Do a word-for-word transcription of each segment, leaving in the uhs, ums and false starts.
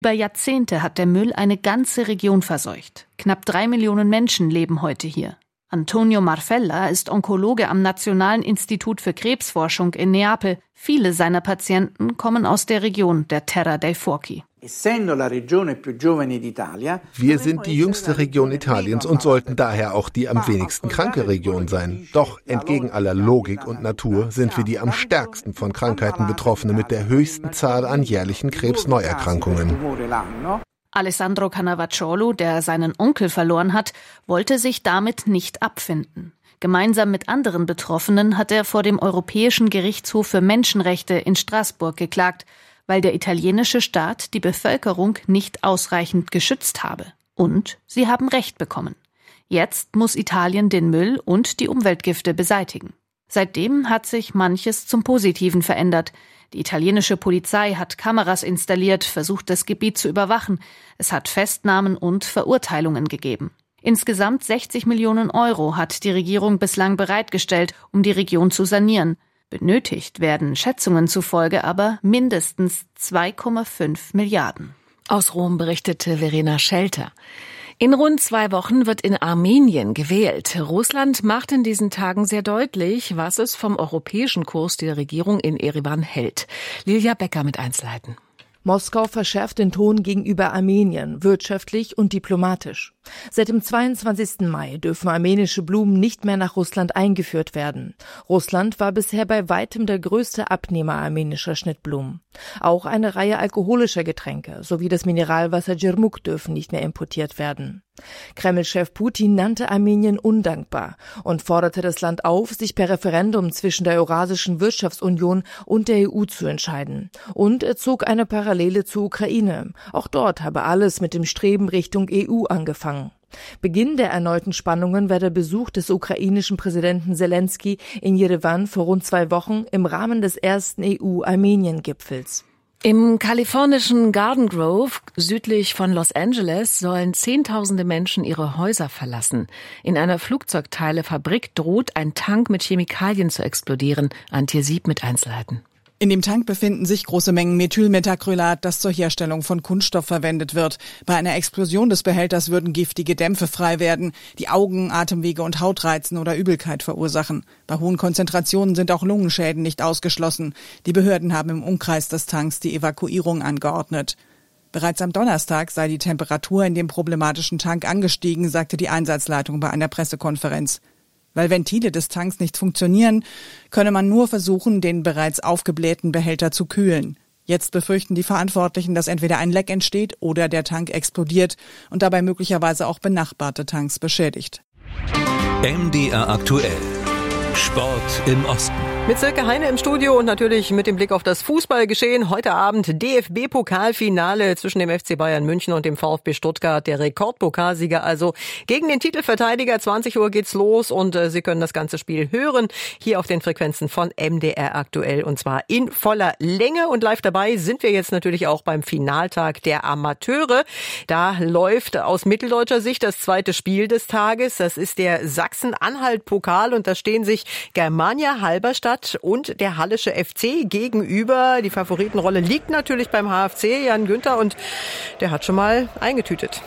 Über Jahrzehnte hat der Müll eine ganze Region verseucht. Knapp drei Millionen Menschen leben heute hier. Antonio Marfella ist Onkologe am Nationalen Institut für Krebsforschung in Neapel. Viele seiner Patienten kommen aus der Region der Terra dei Fuochi. Wir sind die jüngste Region Italiens und sollten daher auch die am wenigsten kranke Region sein. Doch entgegen aller Logik und Natur sind wir die am stärksten von Krankheiten Betroffene mit der höchsten Zahl an jährlichen Krebsneuerkrankungen. Alessandro Cannavacciolo, der seinen Onkel verloren hat, wollte sich damit nicht abfinden. Gemeinsam mit anderen Betroffenen hat er vor dem Europäischen Gerichtshof für Menschenrechte in Straßburg geklagt, weil der italienische Staat die Bevölkerung nicht ausreichend geschützt habe. Und sie haben Recht bekommen. Jetzt muss Italien den Müll und die Umweltgifte beseitigen. Seitdem hat sich manches zum Positiven verändert. Die italienische Polizei hat Kameras installiert, versucht, das Gebiet zu überwachen. Es hat Festnahmen und Verurteilungen gegeben. Insgesamt sechzig Millionen Euro hat die Regierung bislang bereitgestellt, um die Region zu sanieren. Benötigt werden Schätzungen zufolge aber mindestens zwei Komma fünf Milliarden. Aus Rom berichtete Verena Schelter. In rund zwei Wochen wird in Armenien gewählt. Russland macht in diesen Tagen sehr deutlich, was es vom europäischen Kurs der Regierung in Erevan hält. Lilia Becker mit Einzelheiten. Moskau verschärft den Ton gegenüber Armenien, wirtschaftlich und diplomatisch. Seit dem zweiundzwanzigsten Mai dürfen armenische Blumen nicht mehr nach Russland eingeführt werden. Russland war bisher bei weitem der größte Abnehmer armenischer Schnittblumen. Auch eine Reihe alkoholischer Getränke sowie das Mineralwasser Djermuk dürfen nicht mehr importiert werden. Kreml-Chef Putin nannte Armenien undankbar und forderte das Land auf, sich per Referendum zwischen der Eurasischen Wirtschaftsunion und der E U zu entscheiden. Und er zog eine Parallele zur Ukraine. Auch dort habe alles mit dem Streben Richtung E U angefangen. Beginn der erneuten Spannungen war der Besuch des ukrainischen Präsidenten Selenskyj in Jerewan vor rund zwei Wochen im Rahmen des ersten E U-Armenien-Gipfels. Im kalifornischen Garden Grove, südlich von Los Angeles, sollen Zehntausende Menschen ihre Häuser verlassen. In einer Flugzeugteilefabrik droht ein Tank mit Chemikalien zu explodieren. Antje Sieb mit Einzelheiten. In dem Tank befinden sich große Mengen Methylmethacrylat, das zur Herstellung von Kunststoff verwendet wird. Bei einer Explosion des Behälters würden giftige Dämpfe frei werden, die Augen, Atemwege und Haut reizen oder Übelkeit verursachen. Bei hohen Konzentrationen sind auch Lungenschäden nicht ausgeschlossen. Die Behörden haben im Umkreis des Tanks die Evakuierung angeordnet. Bereits am Donnerstag sei die Temperatur in dem problematischen Tank angestiegen, sagte die Einsatzleitung bei einer Pressekonferenz. Weil Ventile des Tanks nicht funktionieren, könne man nur versuchen, den bereits aufgeblähten Behälter zu kühlen. Jetzt befürchten die Verantwortlichen, dass entweder ein Leck entsteht oder der Tank explodiert und dabei möglicherweise auch benachbarte Tanks beschädigt. M D R aktuell. Sport im Osten. Mit Silke Heine im Studio und natürlich mit dem Blick auf das Fußballgeschehen. Heute Abend D F B-Pokalfinale zwischen dem F C Bayern München und dem VfB Stuttgart. Der Rekordpokalsieger also gegen den Titelverteidiger. zwanzig Uhr geht's los und äh, Sie können das ganze Spiel hören hier auf den Frequenzen von M D R aktuell und zwar in voller Länge. Und live dabei sind wir jetzt natürlich auch beim Finaltag der Amateure. Da läuft aus mitteldeutscher Sicht das zweite Spiel des Tages. Das ist der Sachsen-Anhalt-Pokal und da stehen sich Germania Halberstadt und der Hallische F C gegenüber. Die Favoritenrolle liegt natürlich beim H F C, Jan Günther, und der hat schon mal eingetütet.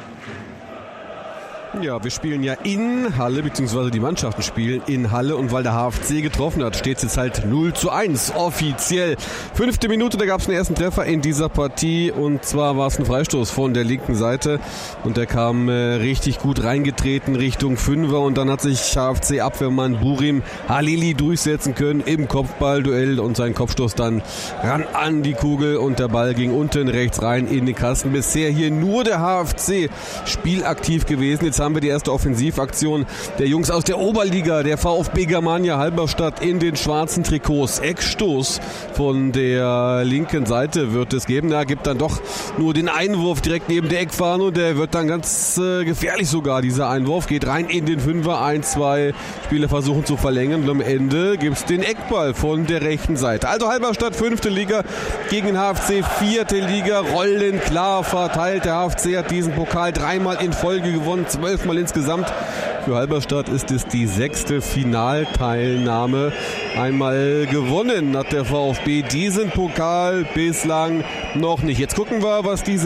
Ja, wir spielen ja in Halle, beziehungsweise die Mannschaften spielen in Halle, und weil der H F C getroffen hat, steht es jetzt halt null zu eins offiziell. Fünfte Minute, da gab es einen ersten Treffer in dieser Partie, und zwar war es ein Freistoß von der linken Seite und der kam äh, richtig gut reingetreten Richtung Fünfer, und dann hat sich H F C-Abwehrmann Burim Halili durchsetzen können im Kopfballduell und sein Kopfstoß dann ran an die Kugel und der Ball ging unten rechts rein in den Kasten. Bisher hier nur der H F C spielaktiv gewesen. Jetzt haben wir die erste Offensivaktion der Jungs aus der Oberliga, der VfB Germania Halberstadt in den schwarzen Trikots. Eckstoß von der linken Seite wird es geben. Da gibt dann doch nur den Einwurf direkt neben der Eckfahne und der wird dann ganz äh, gefährlich sogar, dieser Einwurf. Geht rein in den Fünfer, ein, zwei Spieler versuchen zu verlängern und am Ende gibt es den Eckball von der rechten Seite. Also Halberstadt fünfte Liga gegen den H F C vierte Liga, Rollen klar verteilt. Der H F C hat diesen Pokal dreimal in Folge gewonnen, zwölfmal insgesamt Für Halberstadt ist es die sechste Finalteilnahme. Einmal gewonnen hat der VfB diesen Pokal bislang noch nicht. Jetzt gucken wir, was diese